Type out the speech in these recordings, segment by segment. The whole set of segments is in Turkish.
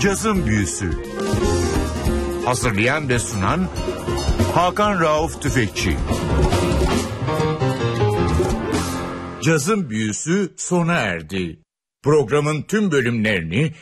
Cazın Büyüsü. Hazırlayan ve sunan Hakan Rauf Tüfekçi. Cazın Büyüsü sona erdi. Programın tüm bölümlerini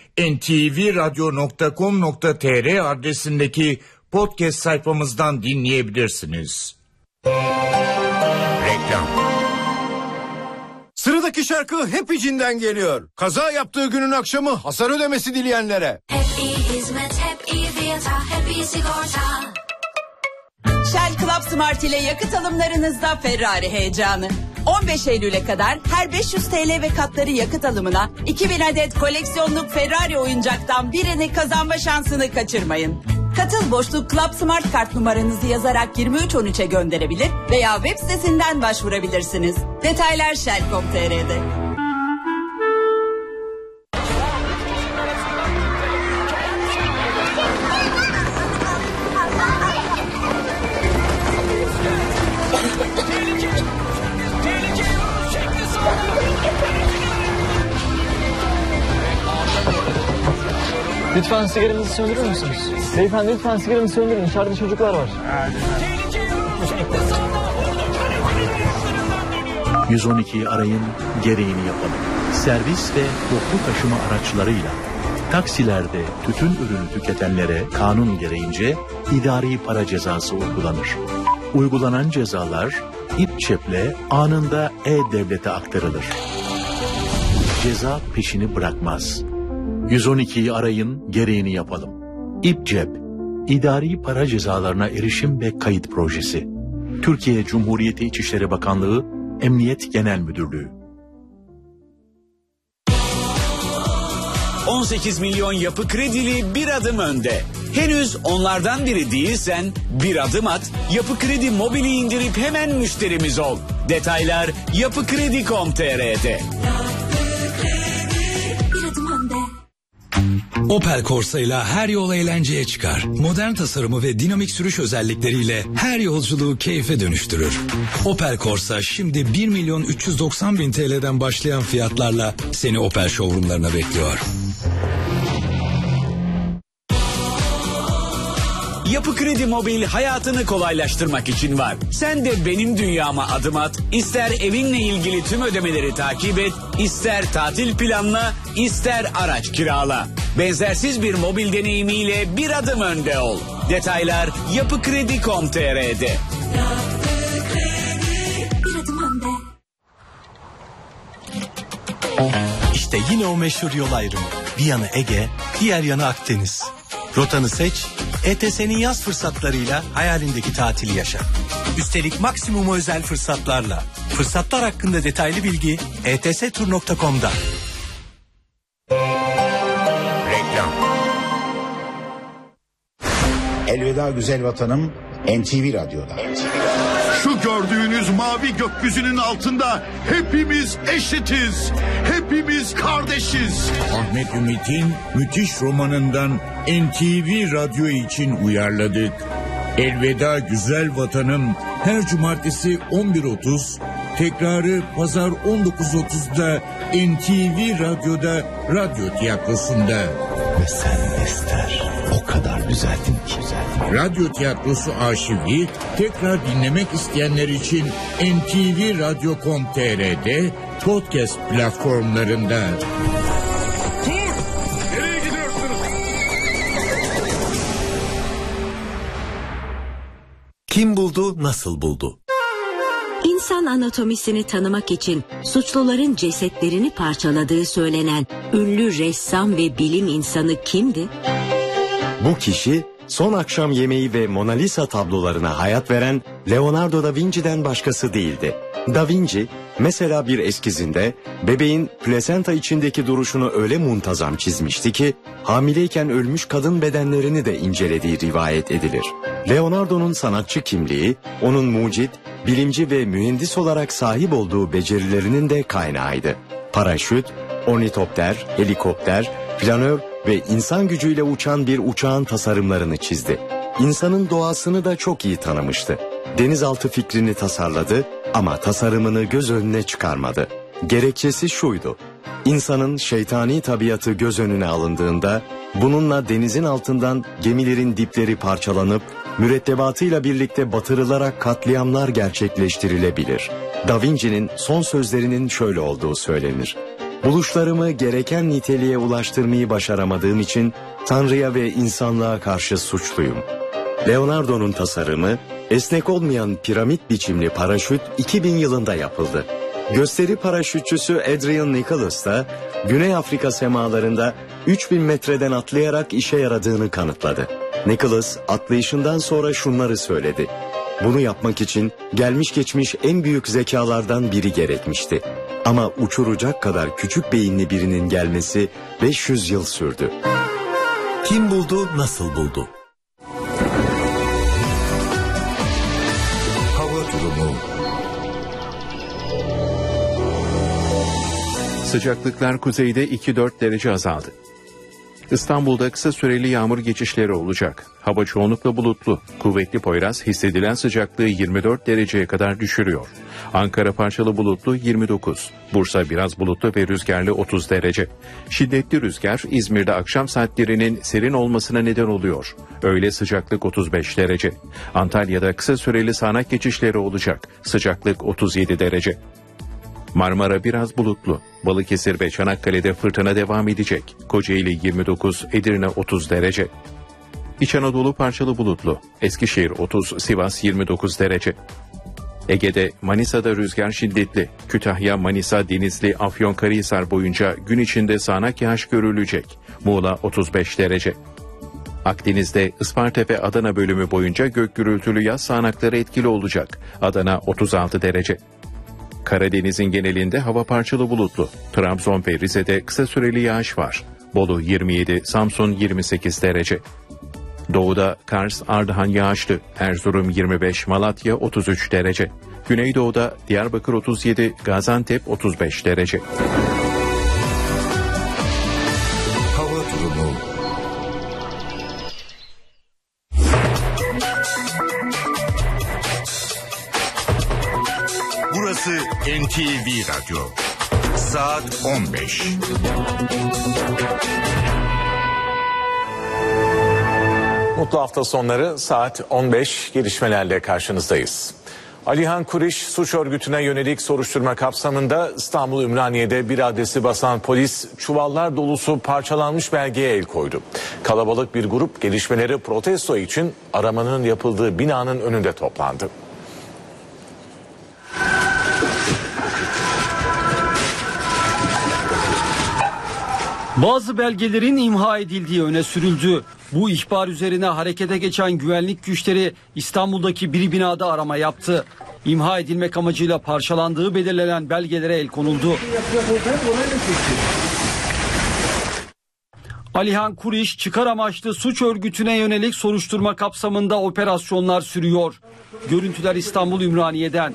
ntvradio.com.tr adresindeki podcast sayfamızdan dinleyebilirsiniz. Reklam. Sıradaki şarkı Happy'cinden geliyor. Kaza yaptığı günün akşamı hasar ödemesi dileyenlere. Happy hizmet, happy fiyata, happy sigorta. Shell Club Smart ile yakıt alımlarınızda Ferrari heyecanı. 15 Eylül'e kadar her 500 TL ve katları yakıt alımına 2000 adet koleksiyonluk Ferrari oyuncaktan birini kazanma şansını kaçırmayın. Katıl boşluk Club Smart kart numaranızı yazarak 2313'e gönderebilir veya web sitesinden başvurabilirsiniz. Detaylar Shell.com.tr'de. Lütfen sigaranızı söndürür müsünüz? Beyefendi lütfen sigaranızı söndürün. İçeride çocuklar var. 112'yi arayın, gereğini yapalım. Servis ve toplu taşıma araçlarıyla taksilerde tütün ürünü tüketenlere kanun gereğince idari para cezası uygulanır. Uygulanan cezalar İPÇEP'le anında E-Devlet'e aktarılır. Ceza peşini bırakmaz. 112'yi arayın, gereğini yapalım. İPÇEP, İdari Para Cezalarına Erişim ve Kayıt Projesi. Türkiye Cumhuriyeti İçişleri Bakanlığı, Emniyet Genel Müdürlüğü. 18 milyon yapı kredili bir adım önde. Henüz onlardan biri değilsen bir adım at, Yapı Kredi Mobil'i indirip hemen müşterimiz ol. Detaylar yapıkredi.com.tr'de. Opel Corsa ile her yol eğlenceye çıkar. Modern tasarımı ve dinamik sürüş özellikleriyle her yolculuğu keyfe dönüştürür. Opel Corsa şimdi 1.390.000 TL'den başlayan fiyatlarla seni Opel showroomlarına bekliyor. Yapı Kredi Mobil hayatını kolaylaştırmak için var. Sen de benim dünyama adım at, ister evinle ilgili tüm ödemeleri takip et, ister tatil planla, ister araç kirala. Benzersiz bir mobil deneyimiyle bir adım önde ol. Detaylar yapıkredi.com.tr'de. İşte yine o meşhur yol ayrımı. Bir yanı Ege, diğer yanı Akdeniz. Rotanı seç, ETS'nin yaz fırsatlarıyla hayalindeki tatili yaşa. Üstelik maksimum özel fırsatlarla. Fırsatlar hakkında detaylı bilgi etstur.com'da. Reklam. Elveda güzel vatanım, NTV Radyo'da. Şu gördüğünüz mavi gökyüzünün altında hepimiz eşitiz. Hepimiz kardeşiz. Ahmet Ümit'in müthiş romanından NTV Radyo için uyarladık. Elveda Güzel Vatanım her cumartesi 11.30, tekrarı pazar 19.30'da NTV Radyo'da Radyo Tiyatrosu'nda. Ve sen Ester, o kadar güzeldin ki. Radyo Tiyatrosu arşivi tekrar dinlemek isteyenler için ntvradio.com.tr'de podcast platformlarında. Nereye gidiyorsunuz? Kim buldu, nasıl buldu? İnsan anatomisini tanımak için suçluların cesetlerini parçaladığı söylenen ünlü ressam ve bilim insanı kimdi? Bu kişi Son Akşam Yemeği ve Mona Lisa tablolarına hayat veren Leonardo da Vinci'den başkası değildi. Da Vinci mesela bir eskizinde bebeğin plasenta içindeki duruşunu öyle muntazam çizmişti ki hamileyken ölmüş kadın bedenlerini de incelediği rivayet edilir. Leonardo'nun sanatçı kimliği onun mucit, bilimci ve mühendis olarak sahip olduğu becerilerinin de kaynağıydı. Paraşüt, ornitopter, helikopter, planör ve insan gücüyle uçan bir uçağın tasarımlarını çizdi. İnsanın doğasını da çok iyi tanımıştı. Denizaltı fikrini tasarladı ama tasarımını göz önüne çıkarmadı. Gerekçesi şuydu: İnsanın şeytani tabiatı göz önüne alındığında bununla denizin altından gemilerin dipleri parçalanıp mürettebatıyla birlikte batırılarak katliamlar gerçekleştirilebilir. Da Vinci'nin son sözlerinin şöyle olduğu söylenir. Buluşlarımı gereken niteliğe ulaştırmayı başaramadığım için Tanrı'ya ve insanlığa karşı suçluyum. Leonardo'nun tasarımı esnek olmayan piramit biçimli paraşüt 2000 yılında yapıldı. Gösteri paraşütçüsü Adrian Nicholas da Güney Afrika semalarında 3000 metreden atlayarak işe yaradığını kanıtladı. Nicholas atlayışından sonra şunları söyledi. Bunu yapmak için gelmiş geçmiş en büyük zekalardan biri gerekmişti. Ama uçuracak kadar küçük beyinli birinin gelmesi 500 yıl sürdü. Kim buldu, nasıl buldu? Hava durumu. Sıcaklıklar kuzeyde 2-4 derece azaldı. İstanbul'da kısa süreli yağmur geçişleri olacak. Hava çoğunlukla bulutlu. Kuvvetli Poyraz hissedilen sıcaklığı 24 dereceye kadar düşürüyor. Ankara parçalı bulutlu 29. Bursa biraz bulutlu ve rüzgarlı 30 derece. Şiddetli rüzgar İzmir'de akşam saatlerinin serin olmasına neden oluyor. Öğle sıcaklık 35 derece. Antalya'da kısa süreli sağanak geçişleri olacak. Sıcaklık 37 derece. Marmara biraz bulutlu. Balıkesir ve Çanakkale'de fırtına devam edecek. Kocaeli 29, Edirne 30 derece. İç Anadolu parçalı bulutlu. Eskişehir 30, Sivas 29 derece. Ege'de Manisa'da rüzgar şiddetli. Kütahya, Manisa, Denizli, Afyonkarahisar boyunca gün içinde sağanak yağış görülecek. Muğla 35 derece. Akdeniz'de Isparta ve Adana bölümü boyunca gök gürültülü yağış sağanakları etkili olacak. Adana 36 derece. Karadeniz'in genelinde hava parçalı bulutlu. Trabzon ve Rize'de kısa süreli yağış var. Bolu 27, Samsun 28 derece. Doğuda Kars, Ardahan yağışlı. Erzurum 25, Malatya 33 derece. Güneydoğuda Diyarbakır 37, Gaziantep 35 derece. Hava durumu. Burası NTV Radyo. Saat 15. Mutlu hafta sonları, saat 15 gelişmelerle karşınızdayız. Alihan Kuriş suç örgütüne yönelik soruşturma kapsamında İstanbul Ümraniye'de bir adresi basan polis çuvallar dolusu parçalanmış belgeye el koydu. Kalabalık bir grup gelişmeleri protesto için aramanın yapıldığı binanın önünde toplandı. Bazı belgelerin imha edildiği öne sürüldü. Bu ihbar üzerine harekete geçen güvenlik güçleri İstanbul'daki bir binada arama yaptı. İmha edilmek amacıyla parçalandığı belirlenen belgelere el konuldu. Alihan Kuriş çıkar amaçlı suç örgütüne yönelik soruşturma kapsamında operasyonlar sürüyor. Görüntüler İstanbul Ümraniye'den.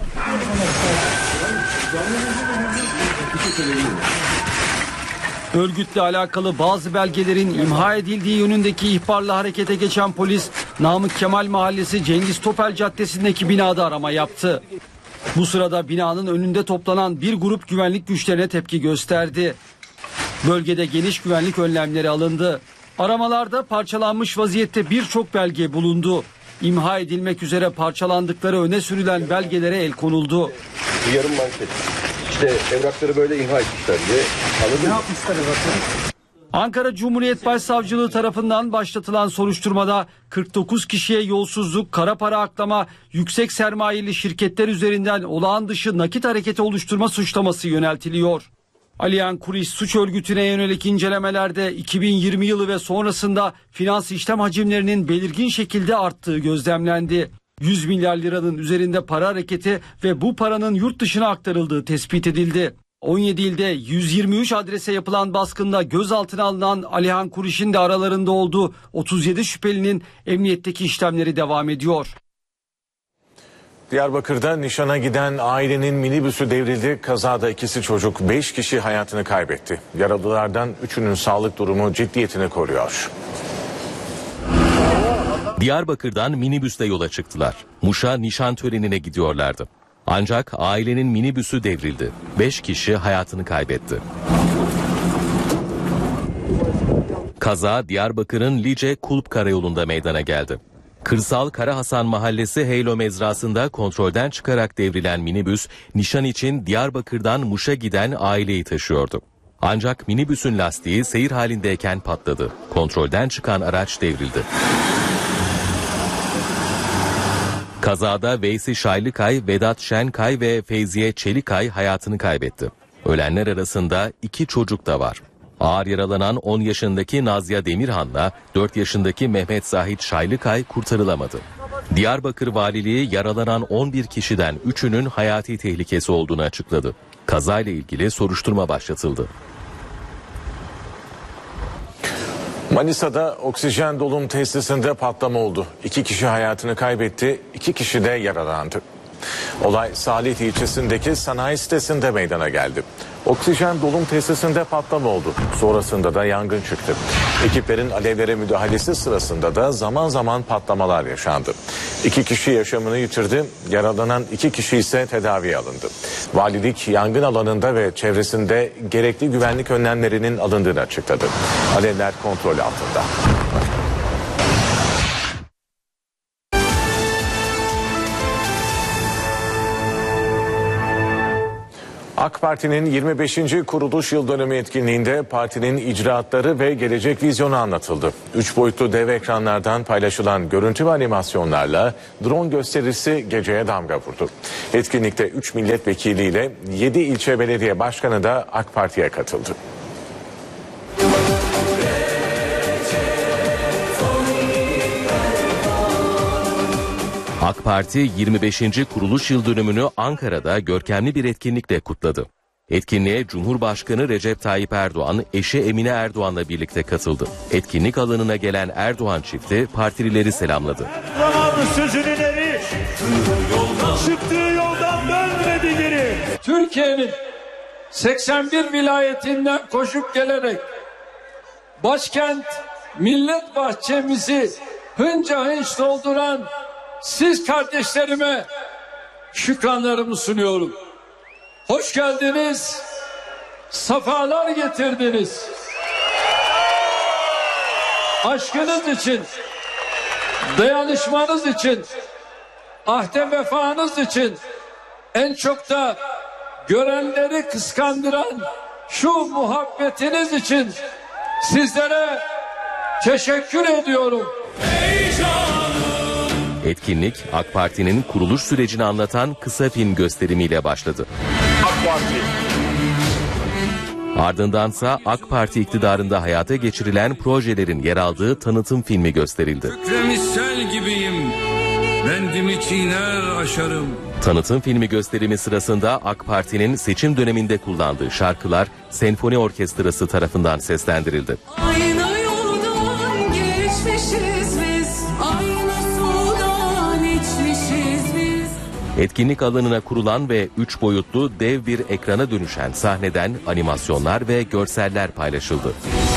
Örgütle alakalı bazı belgelerin imha edildiği yönündeki ihbarla harekete geçen polis, Namık Kemal Mahallesi Cengiz Topel Caddesi'ndeki binada arama yaptı. Bu sırada binanın önünde toplanan bir grup güvenlik güçlerine tepki gösterdi. Bölgede geniş güvenlik önlemleri alındı. Aramalarda parçalanmış vaziyette birçok belge bulundu. İmha edilmek üzere parçalandıkları öne sürülen belgelere el konuldu. Yarım manşet. İşte evrakları böyle imha etmişler diye. Ne yapmışlar evrakları? Ankara Cumhuriyet Başsavcılığı tarafından başlatılan soruşturmada 49 kişiye yolsuzluk, kara para aklama, yüksek sermayeli şirketler üzerinden olağan dışı nakit hareketi oluşturma suçlaması yöneltiliyor. Alihan Kuriş suç örgütüne yönelik incelemelerde 2020 yılı ve sonrasında finans işlem hacimlerinin belirgin şekilde arttığı gözlemlendi. 100 milyar liranın üzerinde para hareketi ve bu paranın yurt dışına aktarıldığı tespit edildi. 17 ilde 123 adrese yapılan baskında gözaltına alınan Alihan Kuriş'in de aralarında olduğu 37 şüphelinin emniyetteki işlemleri devam ediyor. Diyarbakır'da nişana giden ailenin minibüsü devrildi. Kazada ikisi çocuk, 5 kişi hayatını kaybetti. Yaralılardan 3'ünün sağlık durumu ciddiyetini koruyor. Diyarbakır'dan minibüsle yola çıktılar. Muş'a nişan törenine gidiyorlardı. Ancak ailenin minibüsü devrildi. 5 kişi hayatını kaybetti. Kaza Diyarbakır'ın Lice Kulp Karayolu'nda meydana geldi. Kırsal Karahasan Mahallesi Heylo mezrasında kontrolden çıkarak devrilen minibüs nişan için Diyarbakır'dan Muş'a giden aileyi taşıyordu. Ancak minibüsün lastiği seyir halindeyken patladı. Kontrolden çıkan araç devrildi. Kazada Veysi Şaylıkay, Vedat Şenkay ve Feyziye Çelikay hayatını kaybetti. Ölenler arasında 2 çocuk da var. Ağır yaralanan 10 yaşındaki Nazya Demirhan'la 4 yaşındaki Mehmet Zahit Şaylıkay kurtarılamadı. Diyarbakır Valiliği yaralanan 11 kişiden 3'ünün hayati tehlikesi olduğunu açıkladı. Kazayla ilgili soruşturma başlatıldı. Manisa'da oksijen dolum tesisinde patlama oldu. 2 kişi hayatını kaybetti, 2 kişi de yaralandı. Olay Salih ilçesindeki sanayi sitesinde meydana geldi. Oksijen dolum tesisinde patlama oldu. Sonrasında da yangın çıktı. Ekiplerin alevlere müdahalesi sırasında da zaman zaman patlamalar yaşandı. 2 kişi yaşamını yitirdi. Yaralanan 2 kişi ise tedaviye alındı. Valilik yangın alanında ve çevresinde gerekli güvenlik önlemlerinin alındığını açıkladı. Alevler kontrol altında. AK Parti'nin 25. kuruluş yıl dönümü etkinliğinde partinin icraatları ve gelecek vizyonu anlatıldı. 3 boyutlu dev ekranlardan paylaşılan görüntü ve animasyonlarla drone gösterisi geceye damga vurdu. Etkinlikte 3 milletvekiliyle 7 ilçe belediye başkanı da AK Parti'ye katıldı. AK Parti 25. kuruluş yıl dönümünü Ankara'da görkemli bir etkinlikle kutladı. Etkinliğe Cumhurbaşkanı Recep Tayyip Erdoğan, eşi Emine Erdoğan'la birlikte katıldı. Etkinlik alanına gelen Erdoğan çifti partilileri selamladı. Zamanı sözünün eri, çıktığı yoldan dönmedi geri. Türkiye'nin 81 vilayetinden koşup gelerek başkent millet bahçemizi hınca hınç dolduran siz kardeşlerime şükranlarımı sunuyorum. Hoş geldiniz, safalar getirdiniz. Aşkınız için, dayanışmanız için, ahde vefanız için, en çok da görenleri kıskandıran şu muhabbetiniz için sizlere teşekkür ediyorum. Etkinlik AK Parti'nin kuruluş sürecini anlatan kısa film gösterimiyle başladı. AK Parti. Ardındansa AK Parti iktidarında hayata geçirilen projelerin yer aldığı tanıtım filmi gösterildi. Misal gibiyim, bendimi çiğner aşarım. Tanıtım filmi gösterimi sırasında AK Parti'nin seçim döneminde kullandığı şarkılar senfoni orkestrası tarafından seslendirildi. Aynı yoldan geçmişiz biz, aynı sudan içmişiz biz. Etkinlik alanına kurulan ve 3 boyutlu dev bir ekrana dönüşen sahneden animasyonlar ve görseller paylaşıldı.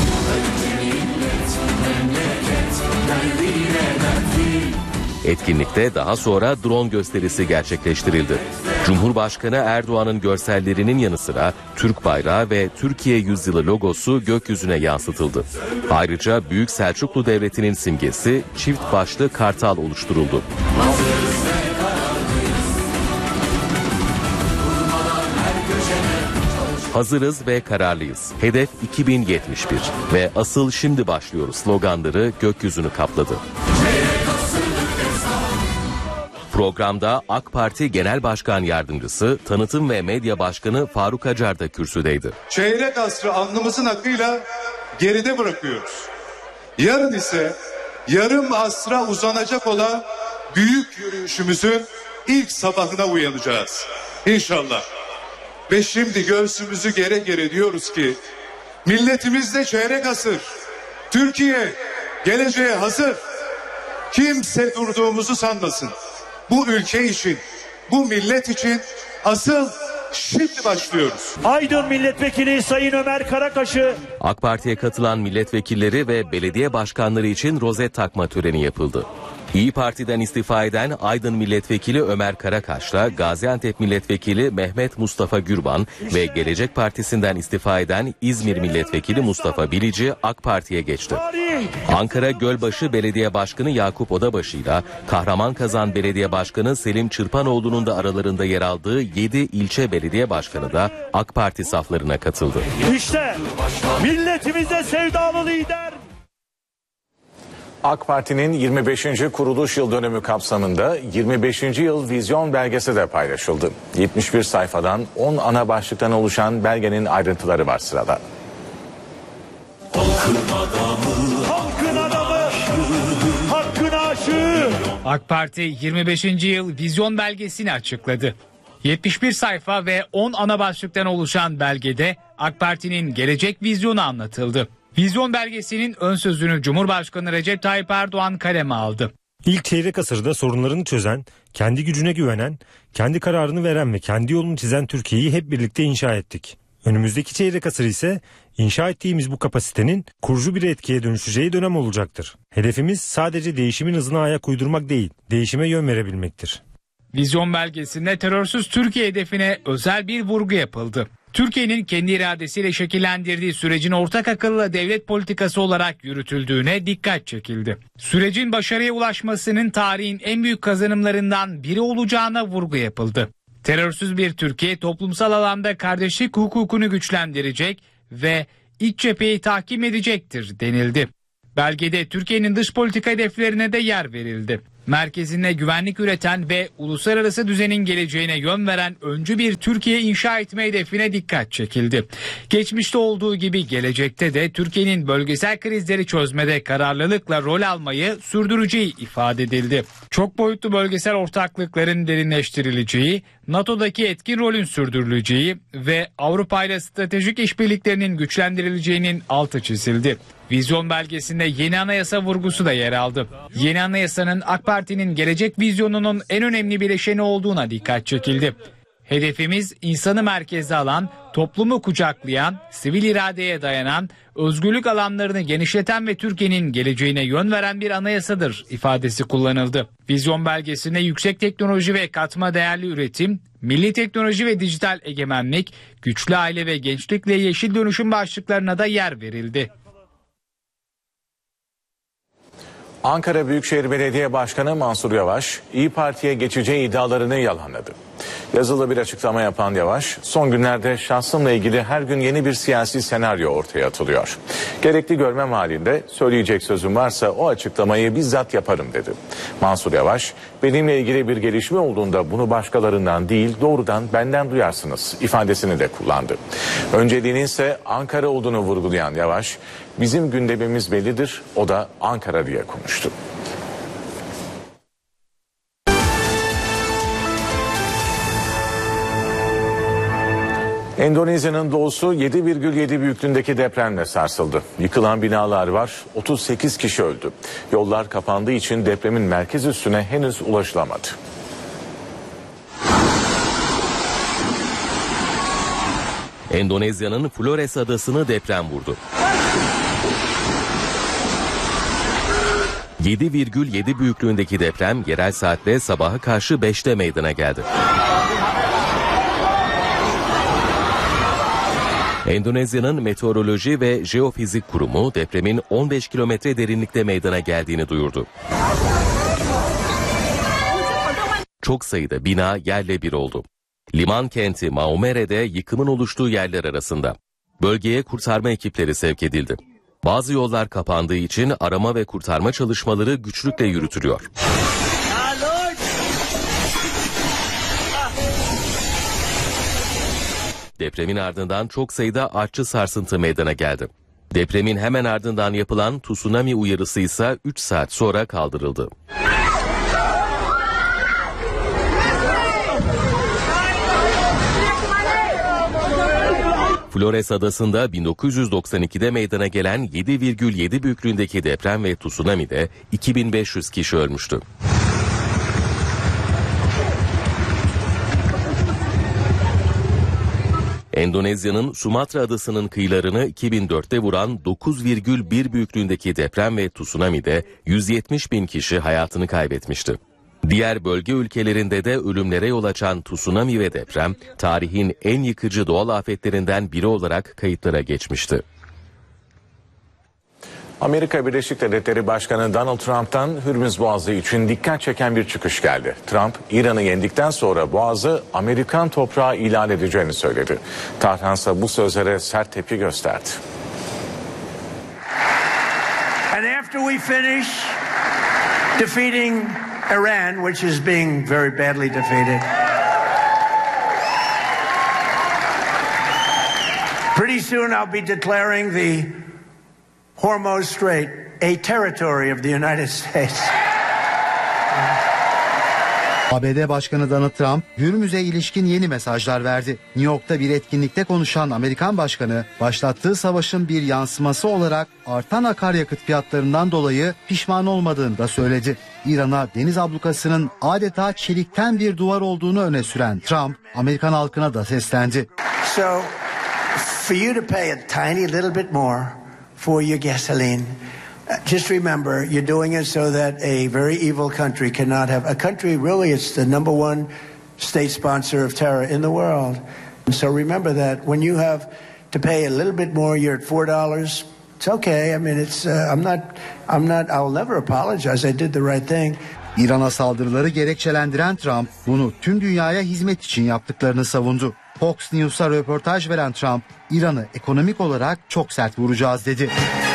Etkinlikte daha sonra drone gösterisi gerçekleştirildi. Cumhurbaşkanı Erdoğan'ın görsellerinin yanı sıra Türk bayrağı ve Türkiye Yüzyılı logosu gökyüzüne yansıtıldı. Ayrıca Büyük Selçuklu Devleti'nin simgesi çift başlı kartal oluşturuldu. Hazırız ve kararlıyız. Hedef 2071 ve asıl şimdi başlıyoruz sloganları gökyüzünü kapladı. Programda AK Parti Genel Başkan Yardımcısı, Tanıtım ve Medya Başkanı Faruk Acar da kürsüdeydi. Çeyrek asrı alnımızın akıyla geride bırakıyoruz. Yarın ise yarım asra uzanacak olan büyük yürüyüşümüzün ilk sabahına uyanacağız. İnşallah. Ve şimdi göğsümüzü gere gere diyoruz ki milletimizde çeyrek asır, Türkiye geleceğe hazır. Kimse durduğumuzu sanmasın. Bu ülke için, bu millet için asıl şimdi başlıyoruz. Aydın Milletvekili Sayın Ömer Karakaş'ı. AK Parti'ye katılan milletvekilleri ve belediye başkanları için rozet takma töreni yapıldı. İyi Parti'den istifa eden Aydın Milletvekili Ömer Karakaş'la Gaziantep Milletvekili Mehmet Mustafa Gürban ve Gelecek Partisi'nden istifa eden İzmir Milletvekili Mustafa Bilici AK Parti'ye geçti. Ankara Gölbaşı Belediye Başkanı Yakup Odabaşı'yla Kahramanmaraş Belediye Başkanı Selim Çırpanoğlu'nun da aralarında yer aldığı 7 ilçe belediye başkanı da AK Parti saflarına katıldı. İşte milletimize sevdalı lider. AK Parti'nin 25. kuruluş yıl dönümü kapsamında 25. yıl vizyon belgesi de paylaşıldı. 71 sayfadan 10 ana başlıktan oluşan belgenin ayrıntıları var sırada. Halkın adamı, hakkın aşığı. AK Parti 25. yıl vizyon belgesini açıkladı. 71 sayfa ve 10 ana başlıktan oluşan belgede AK Parti'nin gelecek vizyonu anlatıldı. Vizyon belgesinin ön sözünü Cumhurbaşkanı Recep Tayyip Erdoğan kaleme aldı. İlk çeyrek asırda sorunlarını çözen, kendi gücüne güvenen, kendi kararını veren ve kendi yolunu çizen Türkiye'yi hep birlikte inşa ettik. Önümüzdeki çeyrek asır ise inşa ettiğimiz bu kapasitenin kurucu bir etkiye dönüşeceği dönem olacaktır. Hedefimiz sadece değişimin hızına ayak uydurmak değil, değişime yön verebilmektir. Vizyon belgesinde terörsüz Türkiye hedefine özel bir vurgu yapıldı. Türkiye'nin kendi iradesiyle şekillendirdiği sürecin ortak akıllı devlet politikası olarak yürütüldüğüne dikkat çekildi. Sürecin başarıya ulaşmasının tarihin en büyük kazanımlarından biri olacağına vurgu yapıldı. Terörsüz bir Türkiye toplumsal alanda kardeşlik hukukunu güçlendirecek ve iç cepheyi tahkim edecektir denildi. Belgede Türkiye'nin dış politika hedeflerine de yer verildi. Merkezinde güvenlik üreten ve uluslararası düzenin geleceğine yön veren öncü bir Türkiye inşa etme hedefine dikkat çekildi. Geçmişte olduğu gibi gelecekte de Türkiye'nin bölgesel krizleri çözmede kararlılıkla rol almayı sürdüreceği ifade edildi. Çok boyutlu bölgesel ortaklıkların derinleştirileceği, NATO'daki etkin rolün sürdürüleceği ve Avrupa ile stratejik işbirliklerinin güçlendirileceğinin altı çizildi. Vizyon belgesinde yeni anayasa vurgusu da yer aldı. Yeni anayasanın AK Parti'nin gelecek vizyonunun en önemli bileşeni olduğuna dikkat çekildi. Hedefimiz insanı merkeze alan, toplumu kucaklayan, sivil iradeye dayanan, özgürlük alanlarını genişleten ve Türkiye'nin geleceğine yön veren bir anayasadır ifadesi kullanıldı. Vizyon belgesinde yüksek teknoloji ve katma değerli üretim, milli teknoloji ve dijital egemenlik, güçlü aile ve gençlikle yeşil dönüşüm başlıklarına da yer verildi. Ankara Büyükşehir Belediye Başkanı Mansur Yavaş, İyi Parti'ye geçeceği iddialarını yalanladı. Yazılı bir açıklama yapan Yavaş, son günlerde şahsımla ilgili her gün yeni bir siyasi senaryo ortaya atılıyor. Gerekli görmem halinde söyleyecek sözüm varsa o açıklamayı bizzat yaparım dedi. Mansur Yavaş, benimle ilgili bir gelişme olduğunda bunu başkalarından değil doğrudan benden duyarsınız ifadesini de kullandı. Önceliğinin ise Ankara olduğunu vurgulayan Yavaş, bizim gündemimiz bellidir, o da Ankara diye konuştu. Endonezya'nın doğusu 7,7 büyüklüğündeki depremle sarsıldı. Yıkılan binalar var, 38 kişi öldü. Yollar kapandığı için depremin merkez üssüne henüz ulaşılamadı. Endonezya'nın Flores adasını deprem vurdu. 7,7 büyüklüğündeki deprem yerel saatle sabaha karşı 5'te meydana geldi. Endonezya'nın Meteoroloji ve Jeofizik Kurumu depremin 15 kilometre derinlikte meydana geldiğini duyurdu. Çok sayıda bina yerle bir oldu. Liman kenti Maumere'de yıkımın oluştuğu yerler arasında. Bölgeye kurtarma ekipleri sevk edildi. Bazı yollar kapandığı için arama ve kurtarma çalışmaları güçlükle yürütülüyor. Depremin ardından çok sayıda artçı sarsıntı meydana geldi. Depremin hemen ardından yapılan tsunami uyarısı ise 3 saat sonra kaldırıldı. Flores adasında 1992'de meydana gelen 7,7 büyüklüğündeki deprem ve tsunami'de 2500 kişi ölmüştü. Endonezya'nın Sumatra adasının kıyılarını 2004'te vuran 9,1 büyüklüğündeki deprem ve tsunami'de 170 bin kişi hayatını kaybetmişti. Diğer bölge ülkelerinde de ölümlere yol açan tsunami ve deprem tarihin en yıkıcı doğal afetlerinden biri olarak kayıtlara geçmişti. Amerika Birleşik Devletleri Başkanı Donald Trump'tan Hürmüz Boğazı için dikkat çeken bir çıkış geldi. Trump, İran'ı yendikten sonra Boğazı Amerikan toprağı ilan edeceğini söyledi. Tahran ise bu sözlere sert tepki gösterdi. And after we finish defeating Iran, which is being very badly defeated, pretty soon I'll be declaring the Hormuz Strait a territory of the United States. ABD Başkanı Donald Trump, Hürmüz'e ilişkin yeni mesajlar verdi. New York'ta bir etkinlikte konuşan Amerikan Başkanı, başlattığı savaşın bir yansıması olarak artan akaryakıt fiyatlarından dolayı pişman olmadığını da söyledi. İran'a deniz ablukasının adeta çelikten bir duvar olduğunu öne süren Trump, Amerikan halkına da seslendi. So, for you to pay a tiny little bit more for your gasoline, just remember you're doing it so that a very evil country cannot have a country. Really, it's the number one state sponsor of terror in the world. And so remember that when you have to pay a little bit more, you're at $4. It's okay. I mean, it's I'll never apologize. I did the right thing. İran'a saldırıları gerekçelendiren Trump, bunu tüm dünyaya hizmet için yaptıklarını savundu. Fox News'a röportaj veren Trump, İran'ı ekonomik olarak çok sert vuracağız dedi.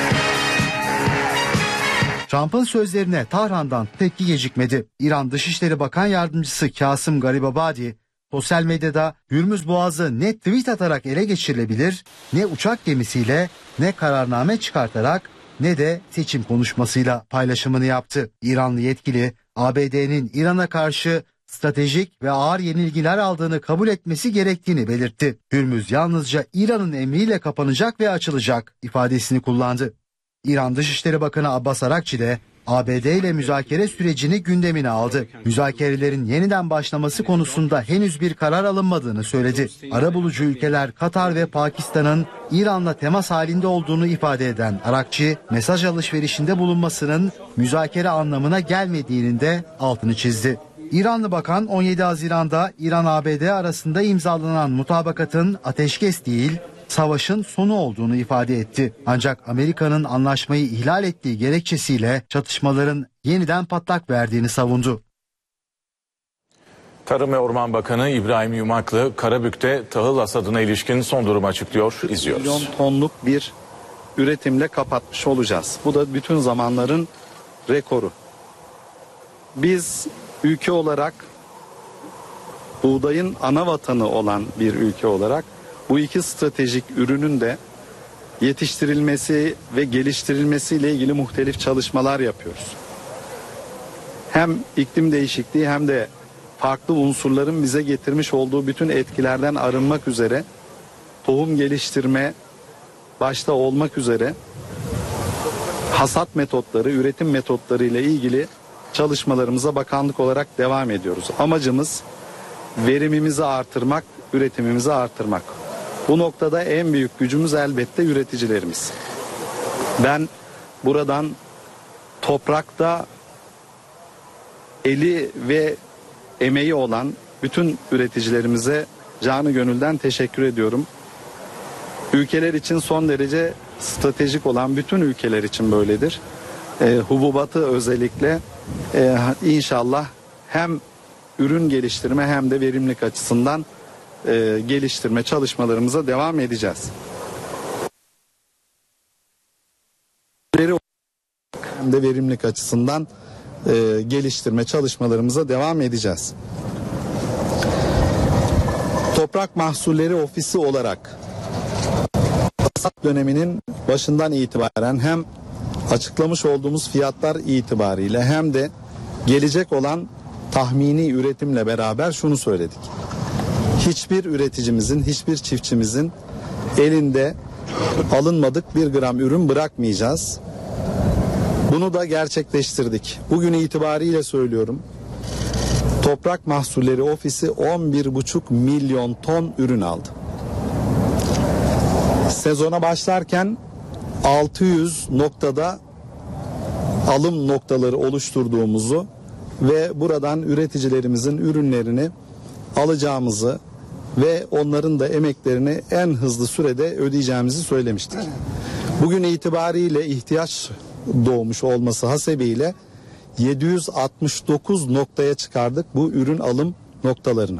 Trump'ın sözlerine Tahran'dan tepki gecikmedi. İran Dışişleri Bakan Yardımcısı Kasım Garibabadi, sosyal medyada Hürmüz Boğazı ne tweet atarak ele geçirilebilir, ne uçak gemisiyle, ne kararname çıkartarak, ne de seçim konuşmasıyla paylaşımını yaptı. İranlı yetkili, ABD'nin İran'a karşı stratejik ve ağır yenilgiler aldığını kabul etmesi gerektiğini belirtti. Hürmüz yalnızca İran'ın emriyle kapanacak ve açılacak ifadesini kullandı. İran Dışişleri Bakanı Abbas Arakçi de ABD ile müzakere sürecini gündemine aldı. Müzakerelerin yeniden başlaması konusunda henüz bir karar alınmadığını söyledi. Arabulucu ülkeler Katar ve Pakistan'ın İran'la temas halinde olduğunu ifade eden Arakçi, mesaj alışverişinde bulunmasının müzakere anlamına gelmediğinin de altını çizdi. İranlı bakan 17 Haziran'da İran-ABD arasında imzalanan mutabakatın ateşkes değil, savaşın sonu olduğunu ifade etti. Ancak Amerika'nın anlaşmayı ihlal ettiği gerekçesiyle çatışmaların yeniden patlak verdiğini savundu. Tarım ve Orman Bakanı İbrahim Yumaklı, Karabük'te tahıl hasadına ilişkin son durumu açıklıyor. İzliyoruz. Milyon tonluk bir üretimle kapatmış olacağız. Bu da bütün zamanların rekoru. Biz ülke olarak buğdayın ana vatanı olan bir ülke olarak bu iki stratejik ürünün de yetiştirilmesi ve geliştirilmesiyle ilgili muhtelif çalışmalar yapıyoruz. Hem iklim değişikliği hem de farklı unsurların bize getirmiş olduğu bütün etkilerden arınmak üzere tohum geliştirme başta olmak üzere hasat metotları, üretim metotları ile ilgili çalışmalarımıza bakanlık olarak devam ediyoruz. Amacımız verimimizi artırmak, üretimimizi artırmak. Bu noktada en büyük gücümüz elbette üreticilerimiz. Ben buradan toprakta eli ve emeği olan bütün üreticilerimize canı gönülden teşekkür ediyorum. Ülkeler için son derece stratejik olan, bütün ülkeler için böyledir. Hububatı özellikle inşallah hem ürün geliştirme hem de verimlilik açısından geliştirme çalışmalarımıza devam edeceğiz. Hem de verimlilik açısından geliştirme çalışmalarımıza devam edeceğiz. Toprak Mahsulleri Ofisi olarak hasat döneminin başından itibaren hem açıklamış olduğumuz fiyatlar itibariyle hem de gelecek olan tahmini üretimle beraber şunu söyledik. Hiçbir üreticimizin, hiçbir çiftçimizin elinde alınmadık bir gram ürün bırakmayacağız. Bunu da gerçekleştirdik. Bugün itibariyle söylüyorum. Toprak Mahsulleri Ofisi 11,5 milyon ton ürün aldı. sezona başlarken 600 noktada alım noktaları oluşturduğumuzu ve buradan üreticilerimizin ürünlerini alacağımızı ve onların da emeklerini en hızlı sürede ödeyeceğimizi söylemiştik. Bugün itibariyle ihtiyaç doğmuş olması hasebiyle 769 noktaya çıkardık bu ürün alım noktalarını.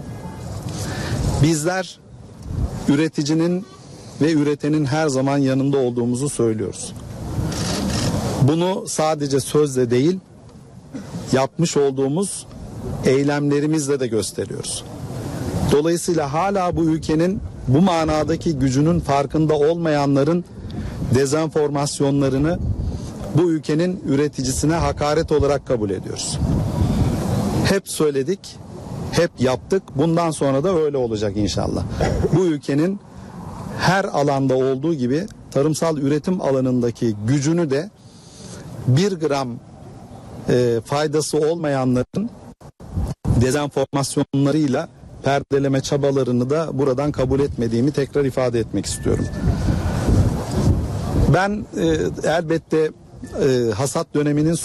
Bizler üreticinin ve üretenin her zaman yanında olduğumuzu söylüyoruz. Bunu sadece sözle değil, yapmış olduğumuz eylemlerimizle de gösteriyoruz. Dolayısıyla hala bu ülkenin bu manadaki gücünün farkında olmayanların dezenformasyonlarını bu ülkenin üreticisine hakaret olarak kabul ediyoruz. Hep söyledik, hep yaptık. Bundan sonra da öyle olacak inşallah. Bu ülkenin her alanda olduğu gibi tarımsal üretim alanındaki gücünü de bir gram faydası olmayanların dezenformasyonlarıyla perdeleme çabalarını da buradan kabul etmediğimi tekrar ifade etmek istiyorum. Ben elbette hasat döneminin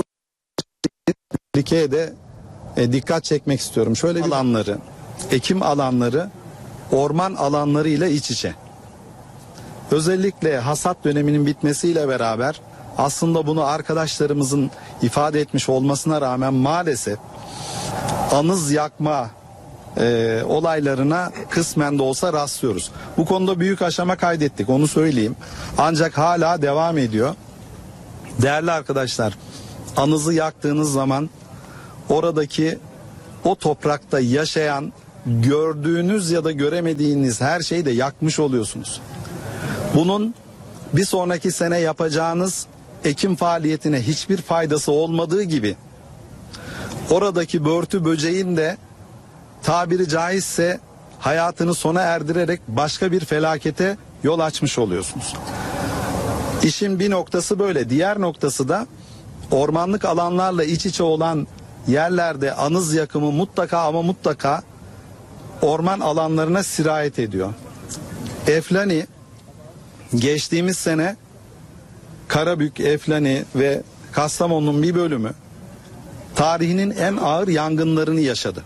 de dikkat çekmek istiyorum. Şöyle bir alanları, ekim alanları orman alanlarıyla iç içe. Özellikle hasat döneminin bitmesiyle beraber aslında bunu arkadaşlarımızın ifade etmiş olmasına rağmen maalesef anız yakma olaylarına kısmen de olsa rastlıyoruz. Bu konuda büyük aşama kaydettik, onu söyleyeyim. Ancak hala devam ediyor. Değerli arkadaşlar, anızı yaktığınız zaman oradaki o toprakta yaşayan, gördüğünüz ya da göremediğiniz her şeyi de yakmış oluyorsunuz. Bunun bir sonraki sene yapacağınız ekim faaliyetine hiçbir faydası olmadığı gibi oradaki börtü böceğin de tabiri caizse hayatını sona erdirerek başka bir felakete yol açmış oluyorsunuz. İşin bir noktası böyle. Diğer noktası da ormanlık alanlarla iç içe olan yerlerde anız yakımı mutlaka ama mutlaka orman alanlarına sirayet ediyor. Eflani geçtiğimiz sene Karabük, Eflani ve Kastamonu'nun bir bölümü tarihinin en ağır yangınlarını yaşadı.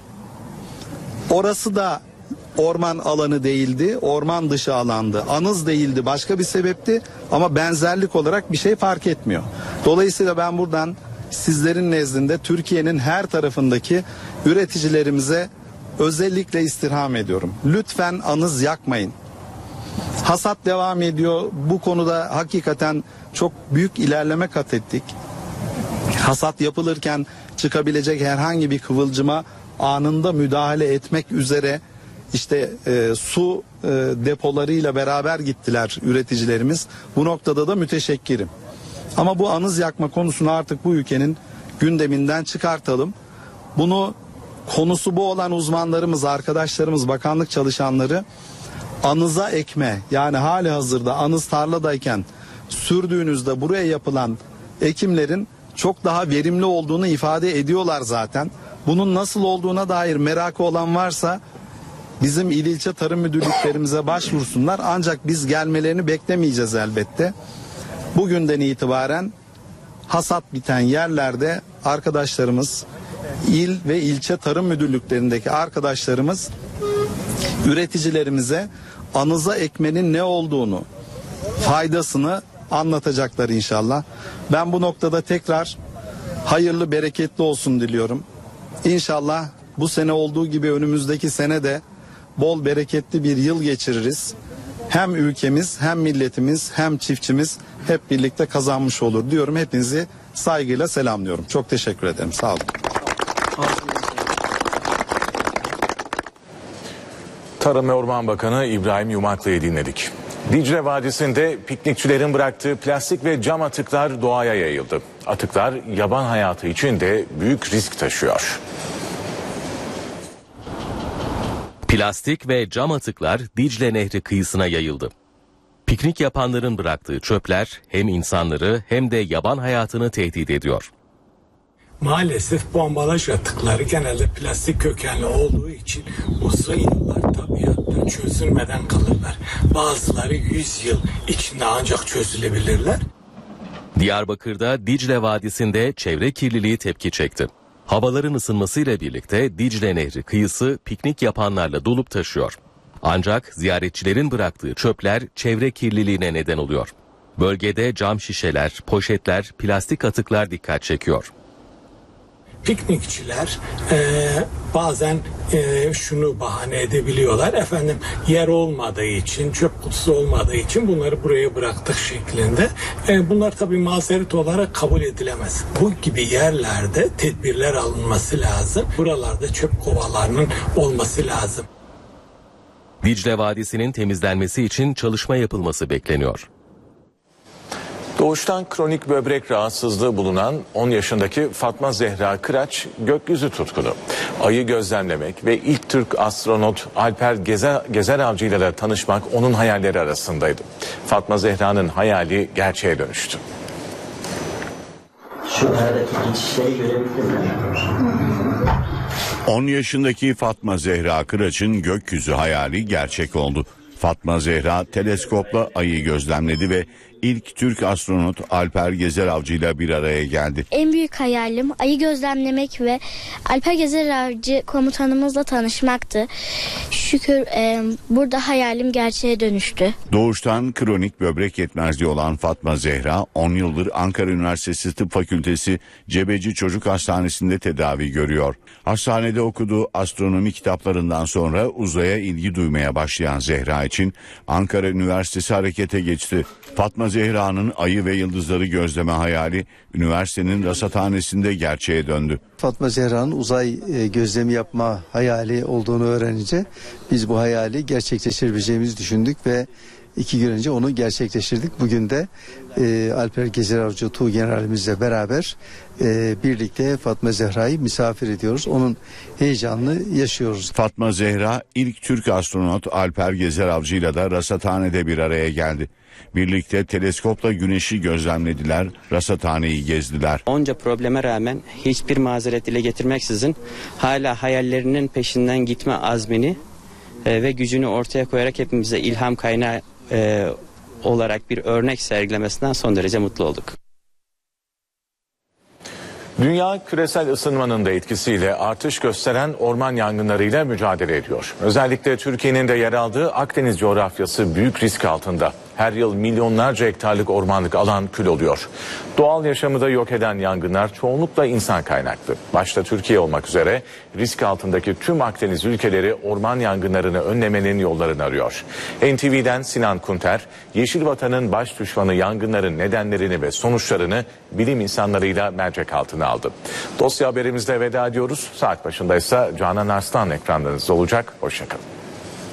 Orası da orman alanı değildi, orman dışı alandı. Anız değildi, başka bir sebepti ama benzerlik olarak bir şey fark etmiyor. Dolayısıyla ben buradan sizlerin nezdinde Türkiye'nin her tarafındaki üreticilerimize özellikle istirham ediyorum. Lütfen anız yakmayın. Hasat devam ediyor. Bu konuda hakikaten çok büyük ilerleme kat ettik. Hasat yapılırken çıkabilecek herhangi bir kıvılcıma anında müdahale etmek üzere işte su depolarıyla beraber gittiler üreticilerimiz. Bu noktada da müteşekkirim. Ama bu anız yakma konusunu artık bu ülkenin gündeminden çıkartalım. Bunu konusu bu olan uzmanlarımız, arkadaşlarımız, bakanlık çalışanları anıza ekme, yani hali hazırda anız tarladayken sürdüğünüzde buraya yapılan ekimlerin çok daha verimli olduğunu ifade ediyorlar zaten. Bunun nasıl olduğuna dair merakı olan varsa bizim il ilçe tarım müdürlüklerimize başvursunlar. Ancak biz gelmelerini beklemeyeceğiz elbette. Bugünden itibaren hasat biten yerlerde arkadaşlarımız, il ve ilçe tarım müdürlüklerindeki arkadaşlarımız üreticilerimize anıza ekmenin ne olduğunu, faydasını anlatacaklar inşallah. Ben bu noktada tekrar hayırlı, bereketli olsun diliyorum. İnşallah bu sene olduğu gibi önümüzdeki sene de bol bereketli bir yıl geçiririz. Hem ülkemiz, hem milletimiz, hem çiftçimiz hep birlikte kazanmış olur diyorum. Hepinizi saygıyla selamlıyorum. Çok teşekkür ederim. Sağ olun. Tarım ve Orman Bakanı İbrahim Yumaklı'yı dinledik. Dicle Vadisi'nde piknikçilerin bıraktığı plastik ve cam atıklar doğaya yayıldı. Atıklar yaban hayatı için de büyük risk taşıyor. Plastik ve cam atıklar Dicle Nehri kıyısına yayıldı. Piknik yapanların bıraktığı çöpler hem insanları hem de yaban hayatını tehdit ediyor. Maalesef bu ambalaj atıkları genelde plastik kökenli olduğu için uzun yıllar tabiatta çözülmeden kalırlar. Bazıları 100 yıl içinde ancak çözülebilirler. Diyarbakır'da Dicle Vadisi'nde çevre kirliliği tepki çekti. Havaların ısınmasıyla birlikte Dicle Nehri kıyısı piknik yapanlarla dolup taşıyor. Ancak ziyaretçilerin bıraktığı çöpler çevre kirliliğine neden oluyor. Bölgede cam şişeler, poşetler, plastik atıklar dikkat çekiyor. Piknikçiler bazen şunu bahane edebiliyorlar. Efendim yer olmadığı için, çöp kutusu olmadığı için bunları buraya bıraktık şeklinde. Bunlar tabii mazeret olarak kabul edilemez. Bu gibi yerlerde tedbirler alınması lazım. Buralarda çöp kovalarının olması lazım. Dicle Vadisi'nin temizlenmesi için çalışma yapılması bekleniyor. Doğuştan kronik böbrek rahatsızlığı bulunan 10 yaşındaki Fatma Zehra Kıraç gökyüzü tutkunu. Ayı gözlemlemek ve ilk Türk astronot Alper Gezer Avcı ile tanışmak onun hayalleri arasındaydı. Fatma Zehra'nın hayali gerçeğe dönüştü. Şu aradaki geçişleri görebildim mi? 10 yaşındaki Fatma Zehra Kıraç'ın gökyüzü hayali gerçek oldu. Fatma Zehra teleskopla ayı gözlemledi ve ilk Türk astronot Alper Gezer Avcı ile bir araya geldi. En büyük hayalim ayı gözlemlemek ve Alper Gezer Avcı komutanımızla tanışmaktı. Şükür burada hayalim gerçeğe dönüştü. Doğuştan kronik böbrek yetmezliği olan Fatma Zehra 10 yıldır Ankara Üniversitesi Tıp Fakültesi Cebeci Çocuk Hastanesi'nde tedavi görüyor. Hastanede okuduğu astronomi kitaplarından sonra uzaya ilgi duymaya başlayan Zehra için Ankara Üniversitesi harekete geçti. Fatma Zehra'nın ayı ve yıldızları gözleme hayali üniversitenin rasathanesinde gerçeğe döndü. Fatma Zehra'nın uzay gözlemi yapma hayali olduğunu öğrenince biz bu hayali gerçekleştirebileceğimizi düşündük ve 2 gün önce onu gerçekleştirdik. Bugün de Alper Gezer Avcı Tuğgeneralimizle beraber birlikte Fatma Zehra'yı misafir ediyoruz. Onun heyecanını yaşıyoruz. Fatma Zehra ilk Türk astronot Alper Gezer Avcı ile de rasathanede bir araya geldi. Birlikte teleskopla güneşi gözlemlediler, rasathaneyi gezdiler. Onca probleme rağmen hiçbir mazeret dile getirmeksizin hala hayallerinin peşinden gitme azmini ve gücünü ortaya koyarak hepimize ilham kaynağı olarak bir örnek sergilemesinden son derece mutlu olduk. Dünya küresel ısınmanın da etkisiyle artış gösteren orman yangınlarıyla mücadele ediyor. Özellikle Türkiye'nin de yer aldığı Akdeniz coğrafyası büyük risk altında. Her yıl milyonlarca hektarlık ormanlık alan kül oluyor. Doğal yaşamı da yok eden yangınlar çoğunlukla insan kaynaklı. Başta Türkiye olmak üzere risk altındaki tüm Akdeniz ülkeleri orman yangınlarını önlemenin yollarını arıyor. NTV'den Sinan Kunter, Yeşil Vatan'ın baş düşmanı yangınların nedenlerini ve sonuçlarını bilim insanlarıyla mercek altına aldı. Dosya haberimizle veda ediyoruz. Saat başında ise Canan Arslan ekranlarınızda olacak. Hoşçakalın.